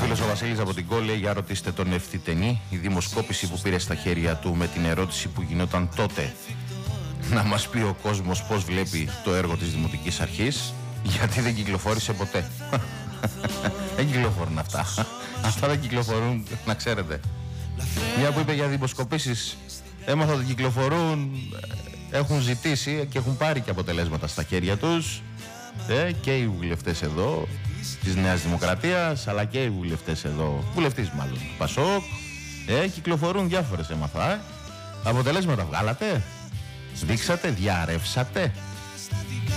φίλος ο Βασίλης από την Κόλ λέει: για ρωτήστε τον Ευθυτενή, η δημοσκόπηση που πήρε στα χέρια του με την ερώτηση που γινόταν τότε, να μας πει ο κόσμος πώς βλέπει το έργο της Δημοτικής Αρχής, γιατί δεν κυκλοφόρησε ποτέ. Δεν κυκλοφορούν αυτά. Αυτά δεν κυκλοφορούν, να ξέρετε. Μια που είπε για δημοσκοπήσεις, έμαθα ότι κυκλοφορούν, έχουν ζητήσει και έχουν πάρει και αποτελέσματα στα χέρια τους και οι βουλευτές εδώ της Νέας Δημοκρατίας, αλλά και οι βουλευτές εδώ, βουλευτής μάλλον του Πασόκ, κυκλοφορούν διάφορες έμαθα. Αποτελέσματα βγάλατε, δείξατε, διαρρεύσατε.